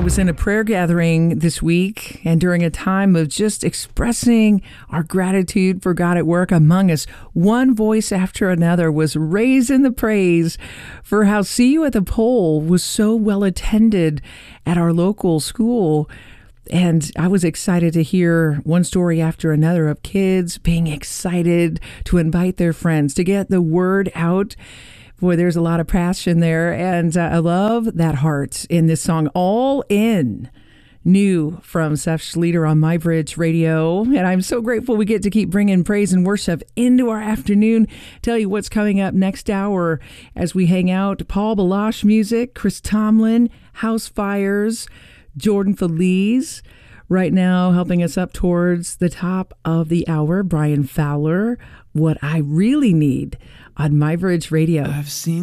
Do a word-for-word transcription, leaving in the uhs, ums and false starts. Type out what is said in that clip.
was in a prayer gathering this week, and during a time of just expressing our gratitude for God at work among us, one voice after another was raising the praise for how See You at the Pole was so well attended at our local school. And I was excited to hear one story after another of kids being excited to invite their friends, to get the word out. Boy, there's a lot of passion there, and uh, I love that heart in this song, All In, new from Seth Schlueter on MyBridge Radio. And I'm so grateful we get to keep bringing praise and worship into our afternoon. Tell you what's coming up next hour as we hang out. Paul Balash music, Chris Tomlin, House Fires, Jordan Feliz. Right now, helping us up towards the top of the hour, Brian Fowler, What I Really Need on MyBridge Radio. I've seen